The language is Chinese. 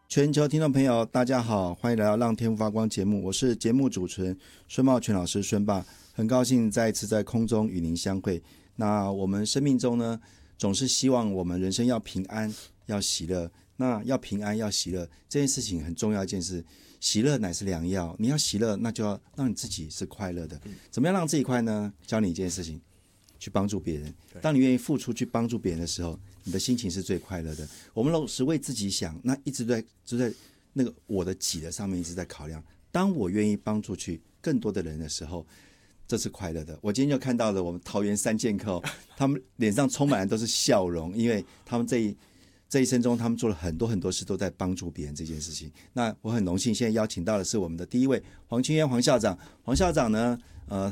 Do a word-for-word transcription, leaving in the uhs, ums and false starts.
全球听众朋友大家好，欢迎来到让天赋发光节目，我是节目主持人孙茂全老师孙爸，很高兴再一次在空中与您相会。那我们生命中呢，总是希望我们人生要平安要喜乐，那要平安要喜乐这件事情很重要一件事，喜乐乃是良药，你要喜乐那就要让你自己是快乐的。怎么样让自己快呢？教你一件事情，去帮助别人。当你愿意付出去帮助别人的时候，你的心情是最快乐的。我们老是为自己想，那一直在就在那个我的己的上面一直在考量。当我愿意帮助去更多的人的时候，这是快乐的。我今天就看到了我们桃园三剑客，他们脸上充满的都是笑容，因为他们这一这一生中，他们做了很多很多事，都在帮助别人这件事情。那我很荣幸，现在邀请到的是我们的第一位黄清渊黄校长。黄校长呢，呃，